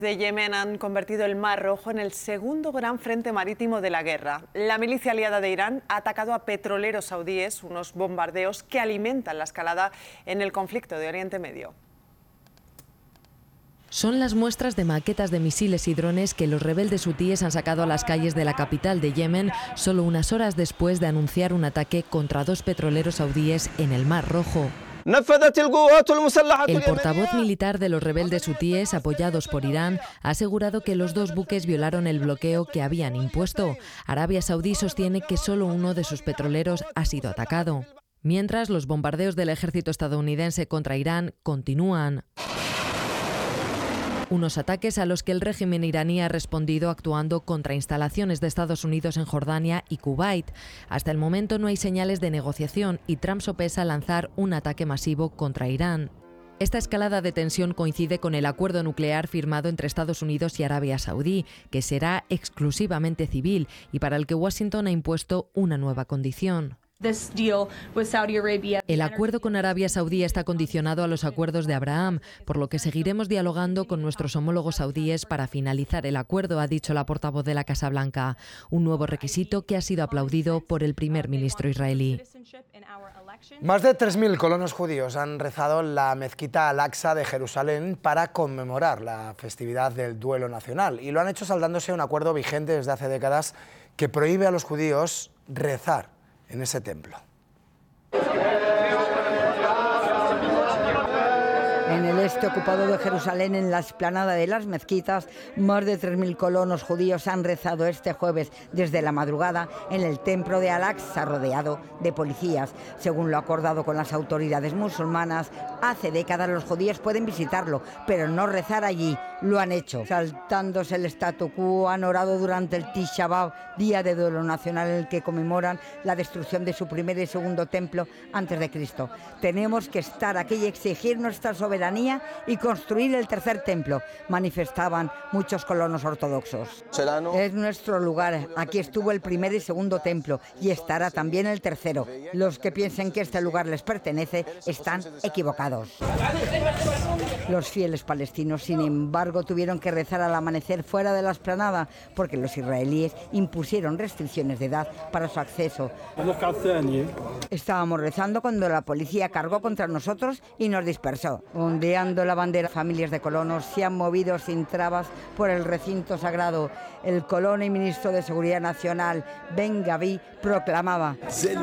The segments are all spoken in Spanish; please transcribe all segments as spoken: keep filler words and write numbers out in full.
de Yemen han convertido el Mar Rojo en el segundo gran frente marítimo de la guerra. La milicia aliada de Irán ha atacado a petroleros saudíes, unos bombardeos que alimentan la escalada en el conflicto de Oriente Medio. Son las muestras de maquetas de misiles y drones que los rebeldes hutíes han sacado a las calles de la capital de Yemen solo unas horas después de anunciar un ataque contra dos petroleros saudíes en el Mar Rojo. El portavoz militar de los rebeldes hutíes, apoyados por Irán, ha asegurado que los dos buques violaron el bloqueo que habían impuesto. Arabia Saudí sostiene que solo uno de sus petroleros ha sido atacado. Mientras, los bombardeos del ejército estadounidense contra Irán continúan. Unos ataques a los que el régimen iraní ha respondido actuando contra instalaciones de Estados Unidos en Jordania y Kuwait. Hasta el momento no hay señales de negociación y Trump sopesa lanzar un ataque masivo contra Irán. Esta escalada de tensión coincide con el acuerdo nuclear firmado entre Estados Unidos y Arabia Saudí, que será exclusivamente civil y para el que Washington ha impuesto una nueva condición. El acuerdo con Arabia Saudí está condicionado a los acuerdos de Abraham, por lo que seguiremos dialogando con nuestros homólogos saudíes para finalizar el acuerdo, ha dicho la portavoz de la Casa Blanca, un nuevo requisito que ha sido aplaudido por el primer ministro israelí. Más de tres mil colonos judíos han rezado la mezquita Al-Aqsa de Jerusalén para conmemorar la festividad del duelo nacional, y lo han hecho saldándose un acuerdo vigente desde hace décadas que prohíbe a los judíos rezar en ese templo. En el este ocupado de Jerusalén, en la explanada de las mezquitas, más de tres mil colonos judíos han rezado este jueves desde la madrugada en el templo de Al-Aqsa, rodeado de policías. Según lo acordado con las autoridades musulmanas, hace décadas los judíos pueden visitarlo, pero no rezar allí. Lo han hecho. Saltándose el statu quo, han orado durante el Tisha B'Av, día de duelo nacional en el que conmemoran la destrucción de su primer y segundo templo antes de Cristo. Tenemos que estar aquí y exigir nuestra soberanía y construir el tercer templo, manifestaban muchos colonos ortodoxos. Es nuestro lugar, aquí estuvo el primer y segundo templo y estará también el tercero. Los que piensen que este lugar les pertenece están equivocados. Los fieles palestinos, sin embargo, tuvieron que rezar al amanecer fuera de la explanada porque los israelíes impusieron restricciones de edad para su acceso. Estábamos rezando cuando la policía cargó contra nosotros y nos dispersó. Ondeando la bandera, familias de colonos se han movido sin trabas por el recinto sagrado. El colono y ministro de Seguridad Nacional, Ben Gvir, proclamaba: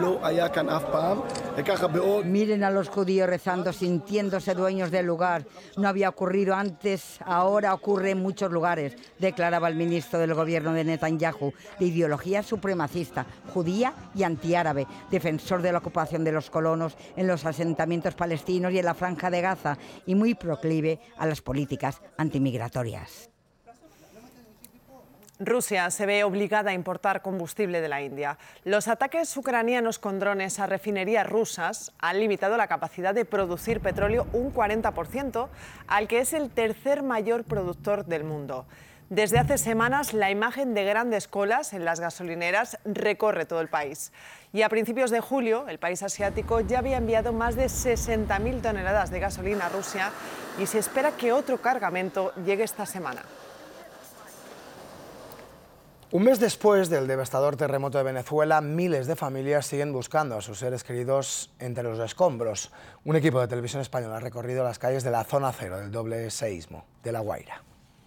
miren a los judíos rezando, sintiéndose dueños del lugar. No había ocurrido antes, ahora ocurre en muchos lugares, declaraba el ministro del gobierno de Netanyahu, de ideología supremacista, judía y antiárabe, defensor de la ocupación de los colonos en los asentamientos palestinos y en la Franja de Gaza, y muy proclive a las políticas antimigratorias. Rusia se ve obligada a importar combustible de la India. Los ataques ucranianos con drones a refinerías rusas han limitado la capacidad de producir petróleo un cuarenta por ciento, al que es el tercer mayor productor del mundo. Desde hace semanas, la imagen de grandes colas en las gasolineras recorre todo el país. Y a principios de julio, el país asiático ya había enviado más de sesenta mil toneladas de gasolina a Rusia y se espera que otro cargamento llegue esta semana. Un mes después del devastador terremoto de Venezuela, miles de familias siguen buscando a sus seres queridos entre los escombros. Un equipo de Televisión Española ha recorrido las calles de la zona cero del doble seísmo de La Guaira.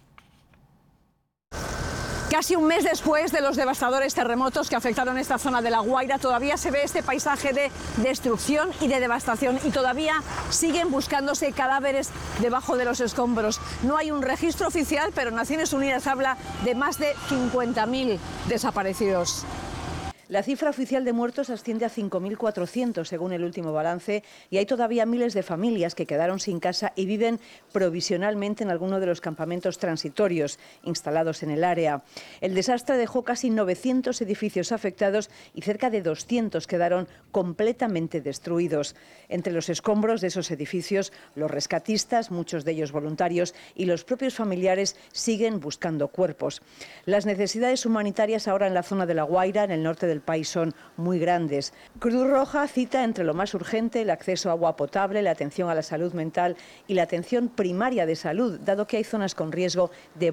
Casi un mes después de los devastadores terremotos que afectaron esta zona de La Guaira, todavía se ve este paisaje de destrucción y de devastación y todavía siguen buscándose cadáveres debajo de los escombros. No hay un registro oficial, pero Naciones Unidas habla de más de cincuenta mil desaparecidos. La cifra oficial de muertos asciende a cinco mil cuatrocientos según el último balance y hay todavía miles de familias que quedaron sin casa y viven provisionalmente en alguno de los campamentos transitorios instalados en el área. El desastre dejó casi novecientos edificios afectados y cerca de doscientos quedaron completamente destruidos. Entre los escombros de esos edificios, los rescatistas, muchos de ellos voluntarios, y los propios familiares siguen buscando cuerpos. Las necesidades humanitarias ahora en la zona de La Guaira, en el norte del país son muy grandes. Cruz Roja cita entre lo más urgente el acceso a agua potable, la atención a la salud mental y la atención primaria de salud, dado que hay zonas con riesgo de